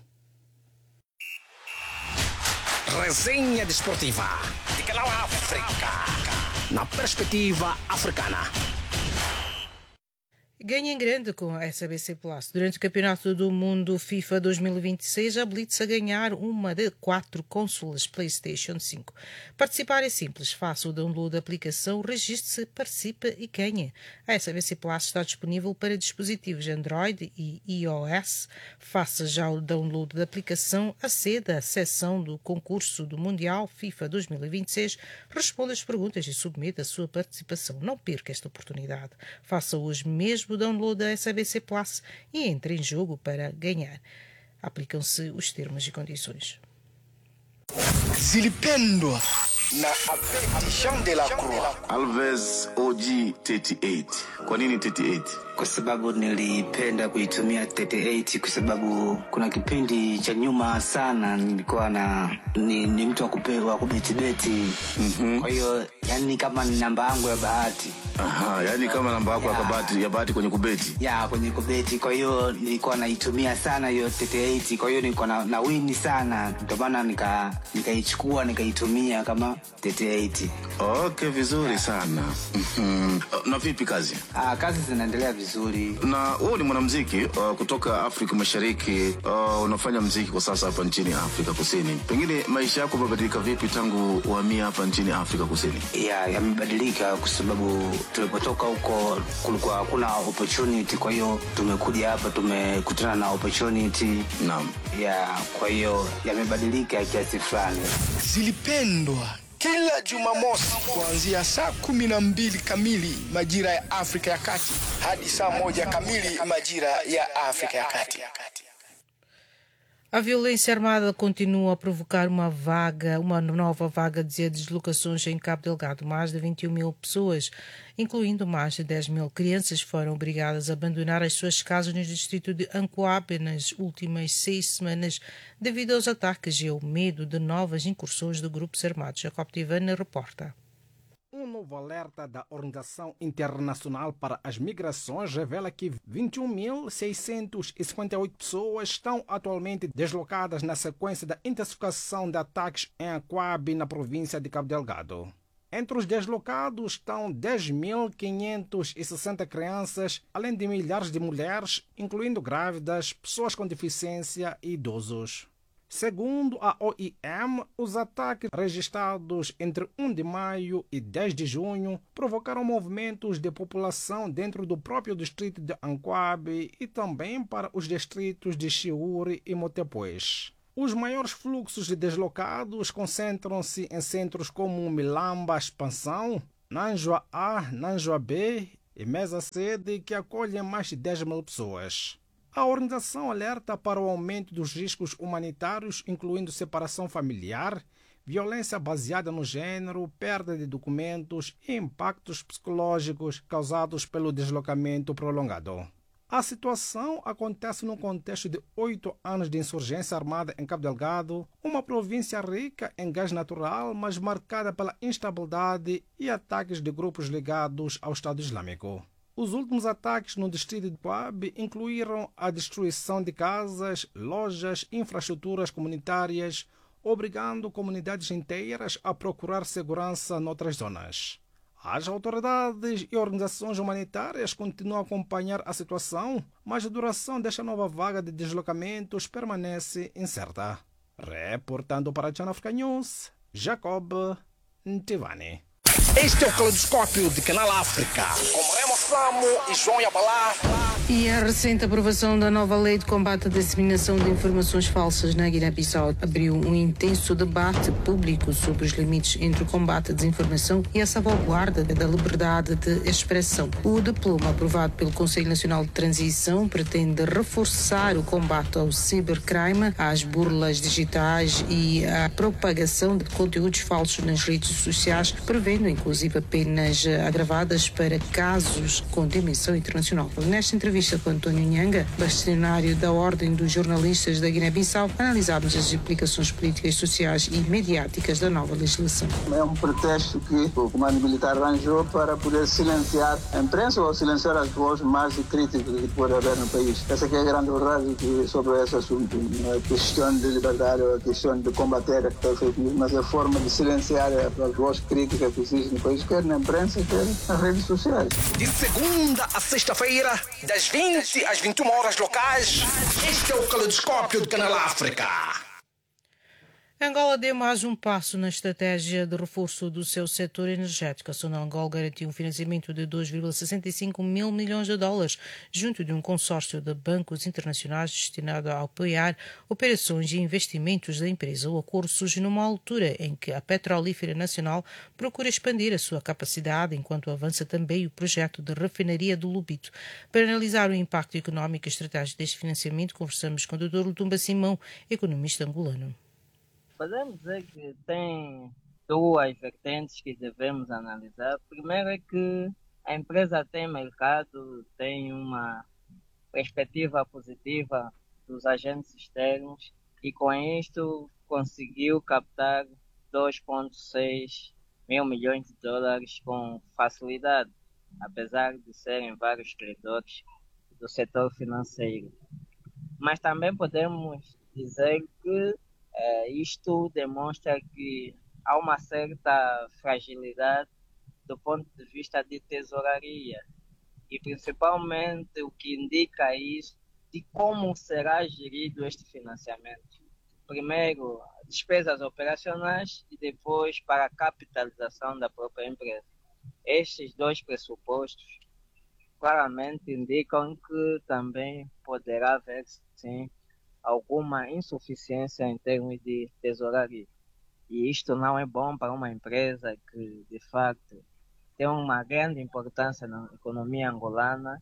Resenha desportiva de Canal África, na perspectiva africana. Ganha em grande com a S A B C Plus. Durante o Campeonato do Mundo FIFA dois mil e vinte e seis, habilite-se a ganhar uma de quatro consolas PlayStation cinco. Participar é simples. Faça o download da aplicação, registre-se, participe e ganhe. A S A B C Plus está disponível para dispositivos Android e iOS. Faça já o download da aplicação, aceda à seção do concurso do Mundial FIFA dois mil e vinte e seis, responda as perguntas e submeta a sua participação. Não perca esta oportunidade. Faça hoje mesmo o download da S A B C Plus e entre em jogo para ganhar. Aplicam-se os termos e condições. Zilipendwa na Abedi Jean de la Croix. Alves O G thirty eight. Kwa nini thirty eight? Kwa sababu nilipenda kuitumia thirty eight kwa sababu kuna kipindi cha nyuma sana nilikuwa na ni, ni mtu wa kupewa kubetibeti. Mm-hmm. Kwa hiyo yani kama ni namba yangu ya bahati. Aha, yani kama namba yako ya bahati ya bahati kwenye kubeti. Ya, kwenye kubeti. Kwa hiyo nilikuwa naitumia sana hiyo thirty eight. Kwa hiyo nilikuwa na, na win sana. Ndio maana nika nikaichukua nikaitumia kama thirty eight. Okay, vizuri ya sana. Mhm. Na vipi kazi? Ah, kazi zinaendelea vizuri. Na wewe ni mwanamuziki uh, kutoka Afrika Mashariki, uh, unafanya muziki kwa sasa hapa nchini Afrika Kusini. Pengine maisha yako yamebadilika vipi tangu uhamia hapa nchini Afrika Kusini? Ya, yamebadilika kwa sababu tulipotoka huko kulikuwa hakuna opportunity, kwa hiyo tumekuja hapa tumekutana na opportunity. Naam. Ya, kwa hiyo yamebadilika kiasi fulani. Zilipendwa kila Jumamosi kuanzia saa kumi na mbili kamili majira ya Afrika ya Kati hadi saa moja kamili majira ya Afrika ya Kati. A violência armada continua a provocar uma vaga, uma nova vaga de deslocações em Cabo Delgado. Mais de vinte e um mil pessoas, incluindo mais de dez mil crianças, foram obrigadas a abandonar as suas casas no distrito de Ancoabe nas últimas seis semanas devido aos ataques e ao medo de novas incursões de grupos armados. Jacob Tivana reporta. Um novo alerta da Organização Internacional para as Migrações revela que vinte e um mil seiscentas e cinquenta e oito pessoas estão atualmente deslocadas na sequência da intensificação de ataques em Ancoabe, na província de Cabo Delgado. Entre os deslocados estão dez mil quinhentas e sessenta crianças, além de milhares de mulheres, incluindo grávidas, pessoas com deficiência e idosos. Segundo a O I M, os ataques registrados entre primeiro de maio e dez de junho provocaram movimentos de população dentro do próprio distrito de Anquabe e também para os distritos de Chiuri e Motepuez. Os maiores fluxos de deslocados concentram-se em centros como Milamba Expansão, Nanjoa A, Nanjoa B e Mesa Sede, que acolhem mais de dez mil pessoas. A organização alerta para o aumento dos riscos humanitários, incluindo separação familiar, violência baseada no gênero, perda de documentos e impactos psicológicos causados pelo deslocamento prolongado. A situação acontece no contexto de oito anos de insurgência armada em Cabo Delgado, uma província rica em gás natural, mas marcada pela instabilidade e ataques de grupos ligados ao Estado Islâmico. Os últimos ataques no distrito de Puabe incluíram a destruição de casas, lojas e infraestruturas comunitárias, obrigando comunidades inteiras a procurar segurança noutras zonas. As autoridades e organizações humanitárias continuam a acompanhar a situação, mas a duração desta nova vaga de deslocamentos permanece incerta. Reportando para a Channel Africa News, Jacob Ntivani. Este é o Caleidoscópio de Canal África, com Remo Samo e João Yabalá. E a recente aprovação da nova lei de combate à disseminação de informações falsas na Guiné-Bissau abriu um intenso debate público sobre os limites entre o combate à desinformação e a salvaguarda da liberdade de expressão. O diploma aprovado pelo Conselho Nacional de Transição pretende reforçar o combate ao cibercrime, às burlas digitais e à propagação de conteúdos falsos nas redes sociais, prevendo inclusive penas agravadas para casos com dimensão internacional. Nesta entrevista com António Nhanga, bastonário da Ordem dos Jornalistas da Guiné-Bissau, analisámos as implicações políticas, sociais e mediáticas da nova legislação. É um pretexto que o comando militar arranjou para poder silenciar a imprensa ou silenciar as vozes mais críticas que pode haver no país. Essa que é a grande verdade sobre esse assunto. Não é a questão de liberdade ou a questão de combater a fake news, mas a forma de silenciar as vozes críticas que existem no país, quer na imprensa, quer nas redes sociais. De segunda a sexta-feira, das vinte às vinte e uma horas locais, este é o Caleidoscópio do Canal África. Angola deu mais um passo na estratégia de reforço do seu setor energético. A Sonangol garantiu um financiamento de dois vírgula sessenta e cinco mil milhões de dólares junto de um consórcio de bancos internacionais destinado a apoiar operações e investimentos da empresa. O acordo surge numa altura em que a Petrolífera Nacional procura expandir a sua capacidade, enquanto avança também o projeto de refinaria do Lubito. Para analisar o impacto económico e estratégico deste financiamento, conversamos com o doutor Lutumba Simão, economista angolano. Podemos dizer que tem duas vertentes que devemos analisar. Primeiro é que a empresa tem mercado, tem uma perspectiva positiva dos agentes externos e com isto conseguiu captar dois vírgula seis mil milhões de dólares com facilidade, apesar de serem vários credores do setor financeiro. Mas também podemos dizer que É, isto demonstra que há uma certa fragilidade do ponto de vista de tesouraria e principalmente o que indica isso de como será gerido este financiamento. Primeiro, despesas operacionais e depois para a capitalização da própria empresa. Estes dois pressupostos claramente indicam que também poderá haver, sim, alguma insuficiência em termos de tesouraria. E isto não é bom para uma empresa que, de facto, tem uma grande importância na economia angolana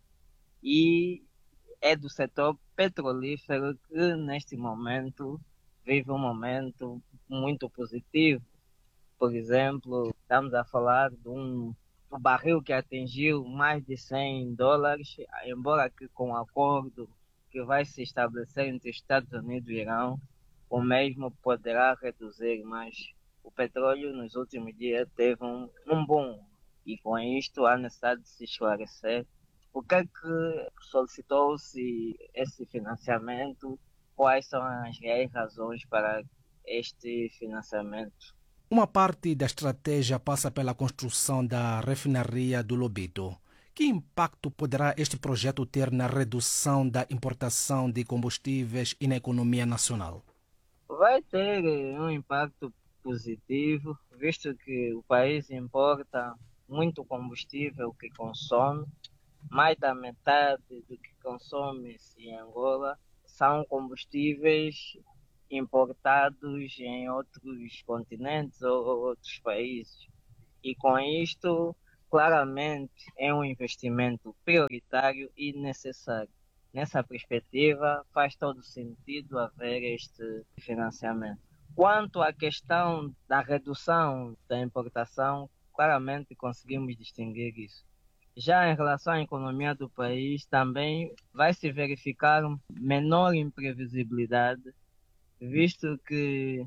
e é do setor petrolífero que, neste momento, vive um momento muito positivo. Por exemplo, estamos a falar de um, um barril que atingiu mais de cem dólares, embora que com acordo que vai se estabelecer entre Estados Unidos e Irão, o mesmo poderá reduzir, mas o petróleo nos últimos dias teve um, um boom e com isto há necessidade de se esclarecer o que é que solicitou-se esse financiamento, quais são as reais razões para este financiamento. Uma parte da estratégia passa pela construção da refinaria do Lobito. Que impacto poderá este projeto ter na redução da importação de combustíveis e na economia nacional? Vai ter um impacto positivo, visto que o país importa muito combustível que consome. Mais da metade do que consome-se em Angola são combustíveis importados em outros continentes ou outros países. E com isto, claramente, é um investimento prioritário e necessário. Nessa perspectiva, faz todo sentido haver este financiamento. Quanto à questão da redução da importação, claramente conseguimos distinguir isso. Já em relação à economia do país, também vai se verificar menor imprevisibilidade, visto que,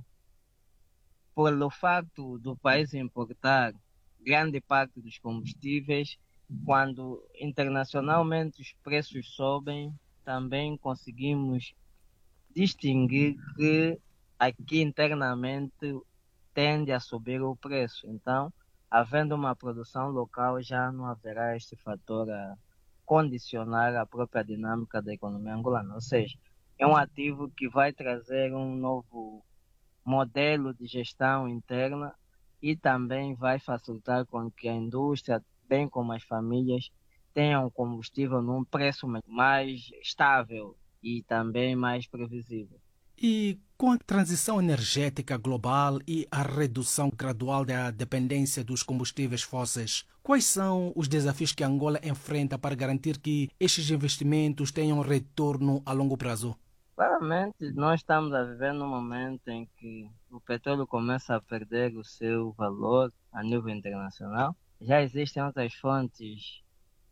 pelo facto do país importar grande parte dos combustíveis, quando internacionalmente os preços sobem, também conseguimos distinguir que aqui internamente tende a subir o preço. Então, havendo uma produção local, já não haverá este fator a condicionar a própria dinâmica da economia angolana. Ou seja, é um ativo que vai trazer um novo modelo de gestão interna e também vai facilitar com que a indústria, bem como as famílias, tenham combustível num preço mais estável e também mais previsível. E com a transição energética global e a redução gradual da dependência dos combustíveis fósseis, quais são os desafios que Angola enfrenta para garantir que estes investimentos tenham retorno a longo prazo? Claramente, nós estamos a viver num momento em que o petróleo começa a perder o seu valor a nível internacional. Já existem outras fontes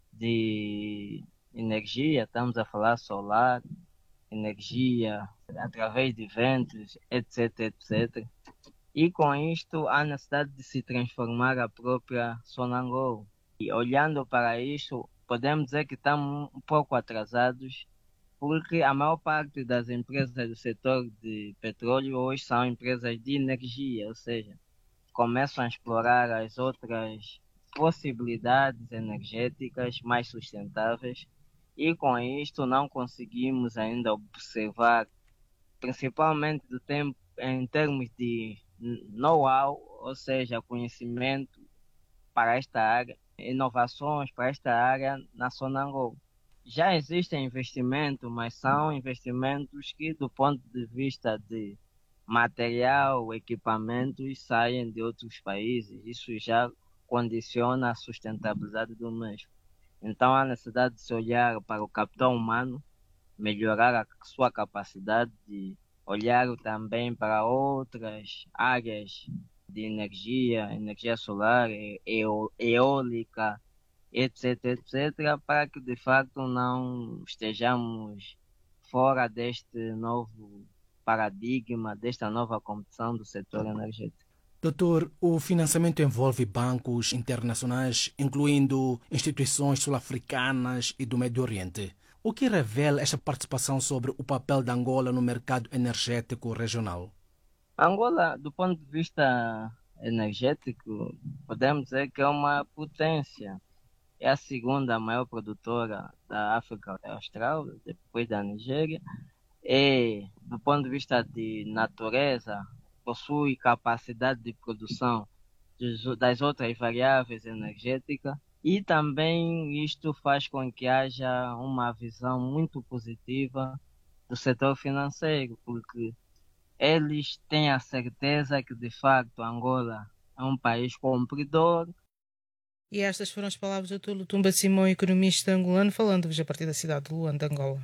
de energia, estamos a falar solar, energia através de ventos, etc, etcétera. E com isto há necessidade de se transformar a própria Sonangol. E olhando para isto, podemos dizer que estamos um pouco atrasados, porque a maior parte das empresas do setor de petróleo hoje são empresas de energia, ou seja, começam a explorar as outras possibilidades energéticas mais sustentáveis. E com isto não conseguimos ainda observar, principalmente do tempo, em termos de know-how, ou seja, conhecimento para esta área, inovações para esta área na Sonangol. Já existem investimentos, mas são investimentos que, do ponto de vista de material, equipamentos, saem de outros países. Isso já condiciona a sustentabilidade do mesmo. Então há necessidade de se olhar para o capital humano, melhorar a sua capacidade de olhar também para outras áreas de energia, energia solar, eólica, etc, etcétera, para que de facto não estejamos fora deste novo paradigma, desta nova competição do setor energético. Doutor, o financiamento envolve bancos internacionais, incluindo instituições sul-africanas e do Médio Oriente. O que revela esta participação sobre o papel da Angola no mercado energético regional? Angola, do ponto de vista energético, podemos dizer que é uma potência. É a segunda maior produtora da África Austral, depois da Nigéria. E, do ponto de vista de natureza, possui capacidade de produção das outras variáveis energéticas e também isto faz com que haja uma visão muito positiva do setor financeiro, porque eles têm a certeza que de facto Angola é um país cumpridor. E estas foram as palavras do doutor Lutumba Simão, economista angolano, falando-vos a partir da cidade de Luanda, Angola.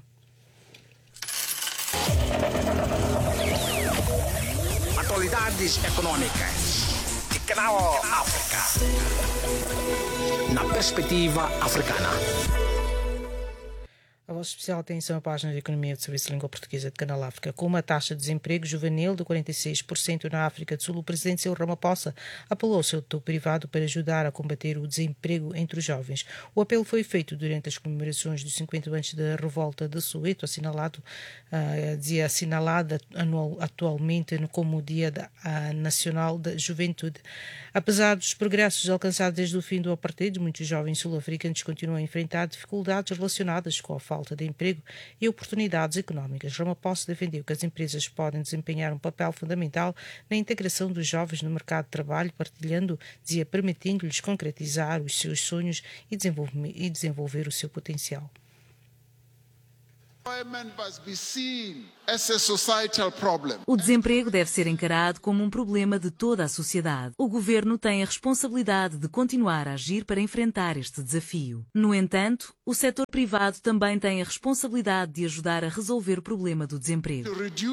Atualidades econômicas de Canal África. Na perspectiva africana. A vossa especial atenção à página de Economia do Serviço de Língua Portuguesa de Canal África. Com uma taxa de desemprego juvenil de quarenta e seis por cento na África do Sul, o presidente Cyril Ramaphosa apelou ao setor privado para ajudar a combater o desemprego entre os jovens. O apelo foi feito durante as comemorações dos cinquenta anos da revolta de Soweto, assinalado, uh, dia assinalada anual, atualmente como o Dia da, uh, Nacional da Juventude. Apesar dos progressos alcançados desde o fim do apartheid, muitos jovens sul-africanos continuam a enfrentar dificuldades relacionadas com a falta de emprego e oportunidades económicas. Ramaphosa defendeu que as empresas podem desempenhar um papel fundamental na integração dos jovens no mercado de trabalho, partilhando, dizia, permitindo-lhes concretizar os seus sonhos e desenvolver, e desenvolver o seu potencial. O desemprego deve ser encarado como um problema de toda a sociedade. O governo tem a responsabilidade de continuar a agir para enfrentar este desafio. No entanto, o setor privado também tem a responsabilidade de ajudar a resolver o problema do desemprego.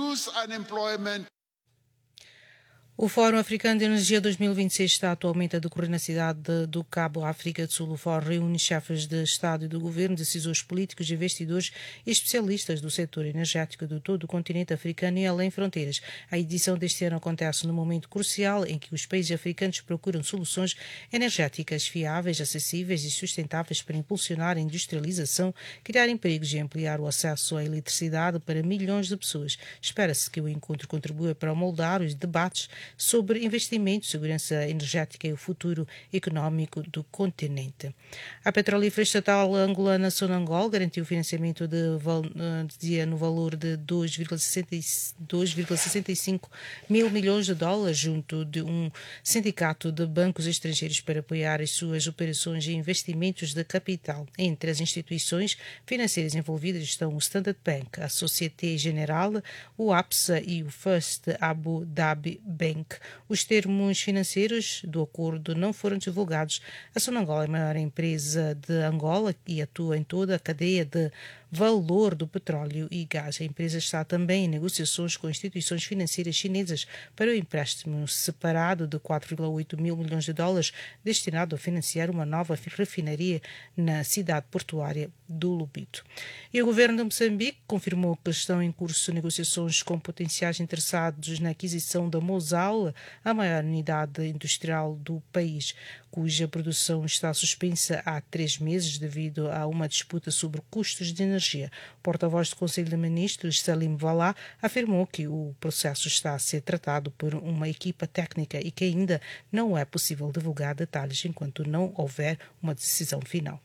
O Fórum Africano de Energia dois mil e vinte e seis está atualmente a decorrer na cidade de, do Cabo, África do Sul. O Fórum reúne chefes de Estado e do Governo, decisores políticos, investidores e especialistas do setor energético de todo o continente africano e além fronteiras. A edição deste ano acontece num momento crucial em que os países africanos procuram soluções energéticas fiáveis, acessíveis e sustentáveis para impulsionar a industrialização, criar empregos e ampliar o acesso à eletricidade para milhões de pessoas. Espera-se que o encontro contribua para moldar os debates sobre investimentos, segurança energética e o futuro económico do continente. A petrolífera estatal angolana Sonangol garantiu o financiamento de, de, no valor de dois vírgula sessenta e cinco mil milhões de dólares junto de um sindicato de bancos estrangeiros para apoiar as suas operações e investimentos de capital. Entre as instituições financeiras envolvidas estão o Standard Bank, a Société Générale, o APSA e o First Abu Dhabi Bank. Os termos financeiros do acordo não foram divulgados. A Sonangol é a maior empresa de Angola e atua em toda a cadeia de valor do petróleo e gás. A empresa está também em negociações com instituições financeiras chinesas para o empréstimo separado de quatro vírgula oito mil milhões de dólares destinado a financiar uma nova refinaria na cidade portuária do Lubito. E o governo de Moçambique confirmou que estão em curso negociações com potenciais interessados na aquisição da Mosal, a maior unidade industrial do país, cuja produção está suspensa há três meses devido a uma disputa sobre custos de energia. O porta-voz do Conselho de Ministros, Salim Valá, afirmou que o processo está a ser tratado por uma equipa técnica e que ainda não é possível divulgar detalhes enquanto não houver uma decisão final.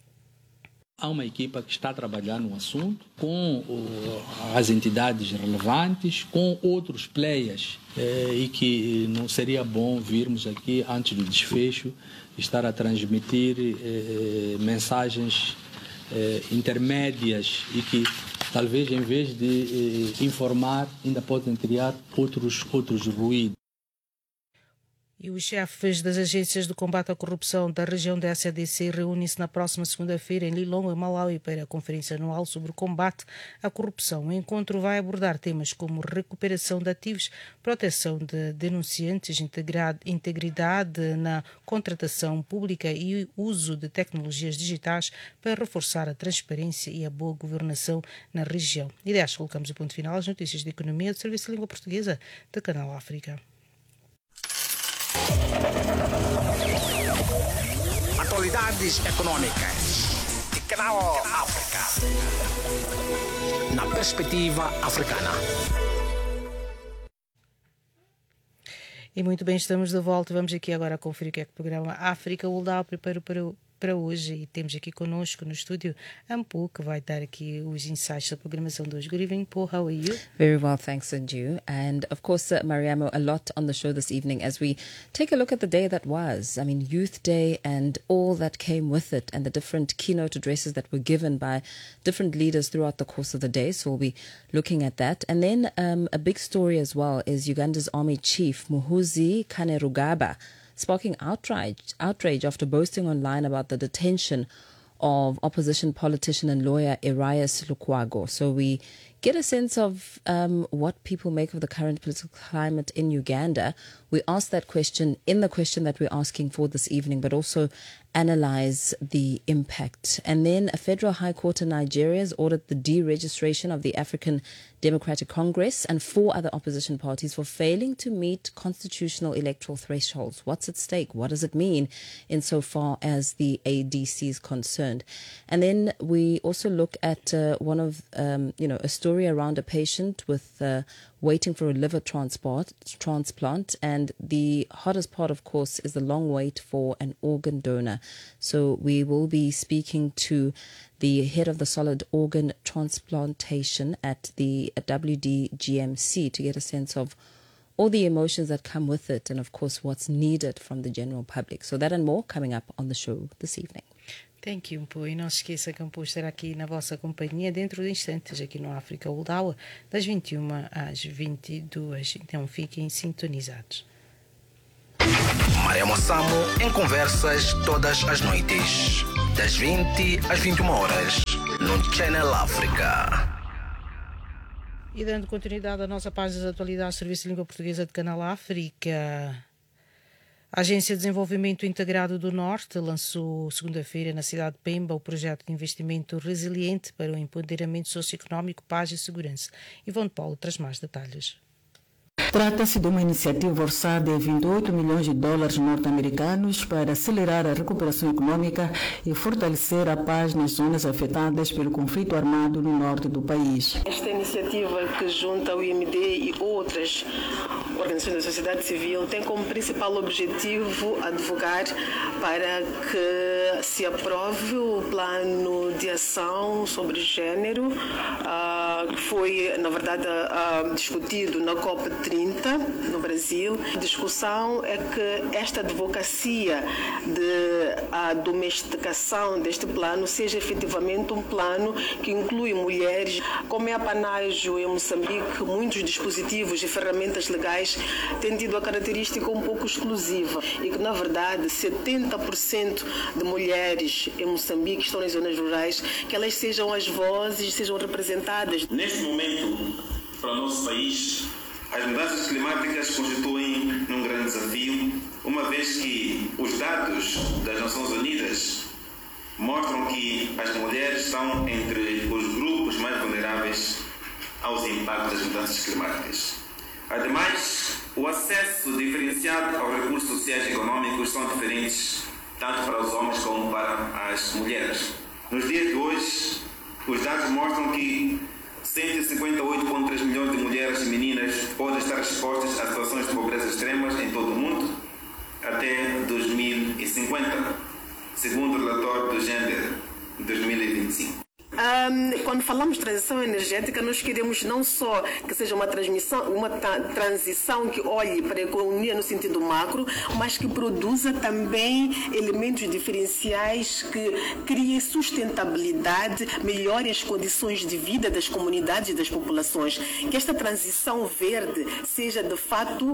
Há uma equipa que está a trabalhar no assunto com uh, as entidades relevantes, com outros players eh, e que não seria bom virmos aqui antes do desfecho estar a transmitir eh, mensagens eh, intermédias e que talvez em vez de eh, informar ainda podem criar outros, outros ruídos. E os chefes das agências de combate à corrupção da região da S A D C reúnem-se na próxima segunda-feira em Lilongwe, Malawi, para a Conferência Anual sobre o Combate à Corrupção. O encontro vai abordar temas como recuperação de ativos, proteção de denunciantes, integridade na contratação pública e uso de tecnologias digitais para reforçar a transparência e a boa governação na região. E desta colocamos o ponto final às notícias de economia do Serviço de Língua Portuguesa do Canal África. Atualidades econômicas de Canal África. Na perspectiva africana. E muito bem, estamos de volta. Vamos aqui agora conferir o que é que o programa África World preparou para o para hoje e temos aqui conosco no estúdio Ampu, que vai dar aqui os insights da programação de hoje. Good evening, Paul. How are you? Very well, thanks, Anju. And of course, uh, Mariamo, a lot on the show this evening as we take a look at the day that was. I mean, Youth Day and all that came with it and the different keynote addresses that were given by different leaders throughout the course of the day. So we'll be looking at that. And then um, a big story as well is Uganda's army chief, Muhoozi Kainerugaba, sparking outrage, outrage after boasting online about the detention of opposition politician and lawyer Erias Lukwago. So we get a sense of um, what people make of the current political climate in Uganda. We ask that question in the question that we're asking for this evening, but also analyze the impact. And then a federal high court in Nigeria has ordered the deregistration of the African Democratic Congress and four other opposition parties for failing to meet constitutional electoral thresholds. What's at stake? What does it mean insofar as the A D C is concerned? And then we also look at uh, one of, um, you know, a story around a patient with uh, waiting for a liver transplant, transplant. And the hardest part, of course, is the long wait for an organ donor. So we will be speaking to the head of the solid organ transplantation at the W D G M C to get a sense of all the emotions that come with it and, of course, what's needed from the general public. So that and more coming up on the show this evening. Thank you, Mpo. E não se esqueça que Mpo estará aqui na vossa companhia dentro de instantes aqui no África World Hour, das vinte e uma às vinte e duas. Então fiquem sintonizados. Mariamo Samo em conversas todas as noites, das vinte às vinte e uma horas, no Channel África. E dando continuidade à nossa página de atualidade, Serviço de Língua Portuguesa de Canal África, a Agência de Desenvolvimento Integrado do Norte lançou segunda-feira na cidade de Pemba o projeto de investimento resiliente para o empoderamento socioeconómico, paz e segurança. Ivone Paulo traz mais detalhes. Trata-se de uma iniciativa orçada de vinte e oito milhões de dólares norte-americanos para acelerar a recuperação econômica e fortalecer a paz nas zonas afetadas pelo conflito armado no norte do país. Esta iniciativa, que junta o I M D e outras organizações da sociedade civil, tem como principal objetivo advogar para que se aprove o plano de ação sobre gênero, uh, que foi, na verdade, uh, discutido na COP trinta no Brasil. A discussão é que esta advocacia de a domesticação deste plano seja efetivamente um plano que inclui mulheres. Como é apanágio em Moçambique, muitos dispositivos e ferramentas legais têm tido a característica um pouco exclusiva e que, na verdade, setenta por cento de mulheres em Moçambique estão nas zonas rurais, que elas sejam as vozes, sejam representadas. Neste momento, para o nosso país, as mudanças climáticas constituem um grande desafio, uma vez que os dados das Nações Unidas mostram que as mulheres estão entre os grupos mais vulneráveis aos impactos das mudanças climáticas. Ademais, o acesso diferenciado aos recursos sociais e econômicos são diferentes tanto para os homens como para as mulheres. Nos dias de hoje, os dados mostram que cento e cinquenta e oito vírgula três milhões de mulheres e meninas podem estar expostas a situações de pobreza extremas em todo o mundo até dois mil e cinquenta, segundo o relatório do Gender de dois mil e vinte e cinco. Um, quando falamos de transição energética, nós queremos não só que seja uma, transmissão, uma tra transição que olhe para a economia no sentido macro, mas que produza também elementos diferenciais que criem sustentabilidade, melhore as condições de vida das comunidades e das populações. Que esta transição verde seja de fato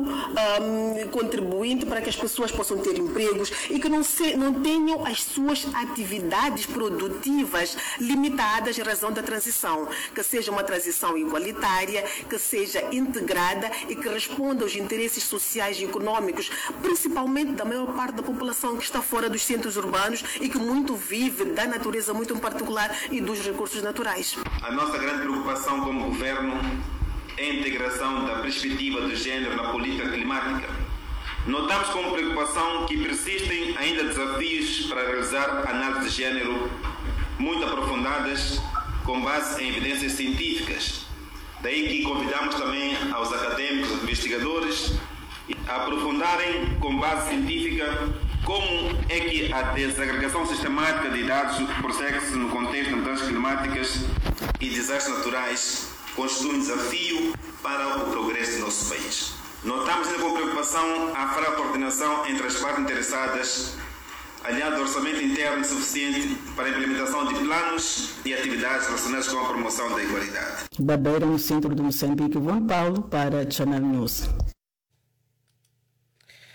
um, contribuinte para que as pessoas possam ter empregos e que não, se, não tenham as suas atividades produtivas limitadas em razão da transição, que seja uma transição igualitária, que seja integrada e que responda aos interesses sociais e econômicos, principalmente da maior parte da população que está fora dos centros urbanos e que muito vive da natureza muito em particular e dos recursos naturais. A nossa grande preocupação como governo é a integração da perspectiva do género na política climática. Notamos como preocupação que persistem ainda desafios para realizar análise de género muito aprofundadas, com base em evidências científicas. Daí que convidamos também aos acadêmicos, aos investigadores, a aprofundarem com base científica como é que a desagregação sistemática de dados prossegue-se no contexto de mudanças climáticas e desastres naturais constitui um desafio para o progresso do nosso país. Notamos ainda com preocupação a fraca coordenação entre as partes interessadas, aliado ao orçamento interno suficiente para a implementação de planos e atividades relacionadas com a promoção da igualdade. Babeira, no centro de Moçambique, João Paulo, para Channel News.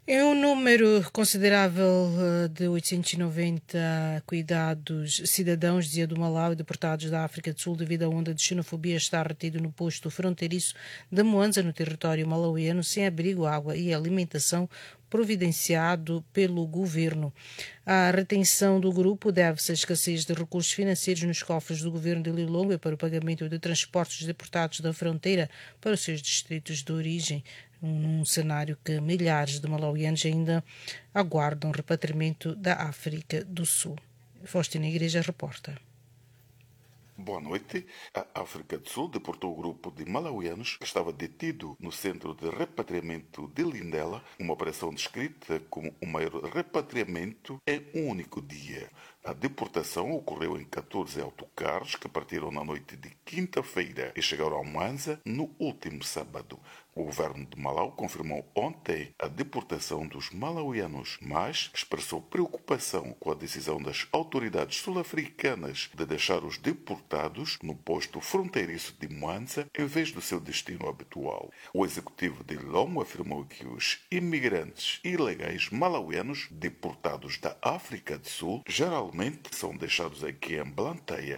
É um número considerável de oitocentos e noventa cuidados cidadãos, dizia do Malau, e deportados da África do Sul devido à onda de xenofobia está retido no posto fronteiriço de Mwanza, no território malauiano, sem abrigo, água e alimentação, providenciado pelo governo. A retenção do grupo deve-se à escassez de recursos financeiros nos cofres do governo de Lilongwe para o pagamento de transportes deportados da fronteira para os seus distritos de origem, num cenário que milhares de malauianos ainda aguardam repatriamento da África do Sul. Faustina Igreja reporta. Boa noite. A África do Sul deportou o grupo de malauianos que estava detido no centro de repatriamento de Lindela, uma operação descrita como o maior repatriamento em um único dia. A deportação ocorreu em catorze autocarros que partiram na noite de quinta-feira e chegaram a Mwanza no último sábado. O governo de Malau confirmou ontem a deportação dos malauianos, mas expressou preocupação com a decisão das autoridades sul-africanas de deixar os deportados no posto fronteiriço de Mwanza em vez do seu destino habitual. O executivo de Lilongwe afirmou que os imigrantes ilegais malauianos deportados da África do Sul geralmente são deixados aqui em Blantyre